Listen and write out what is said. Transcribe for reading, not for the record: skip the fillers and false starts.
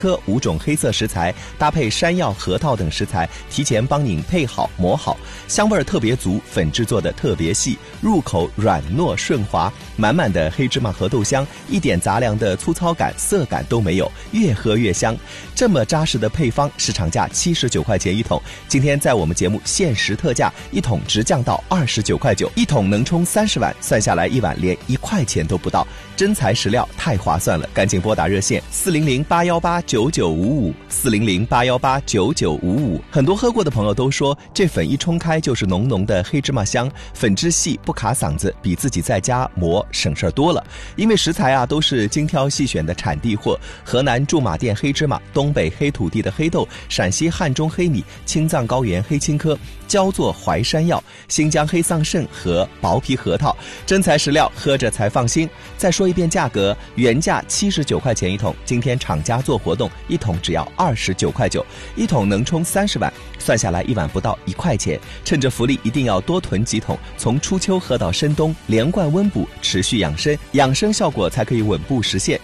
5种黑色食材，搭配山药、核桃等食材，提前帮您配好磨好，香味特别足，粉质做的特别细，入口软糯顺滑，满满的黑芝麻和豆香，一点杂粮的粗糙感、涩感都没有，越喝越香。这么扎实的配方，市场价79块钱一桶，今天在我们节目限时特价，一桶直降到29块9，一桶能冲30碗，算下来一碗连1块钱都不到，真材实料，太划算了！赶紧拨打热线400-818-9955，400-818-9955。很多喝过的朋友都说，这粉一冲开就是浓浓的黑芝麻香，粉质细不卡嗓子，比自己在家磨省事多了。因为食材都是精挑细选的产地货，河南驻马店黑芝麻，东北黑土地的黑豆，陕西汉中黑米，青藏高原黑青稞，焦作淮山药，新疆黑桑葚和薄皮核桃，真材实料，喝着才放心。再说一遍价格，原价79块钱一桶，今天厂家做活动，一桶只要29块9，一桶能冲30碗，算下来一碗不到1块钱。趁着福利，一定要多囤几桶，从初秋喝到深冬，连贯温补，持续养生，养生效果才可以稳步实现。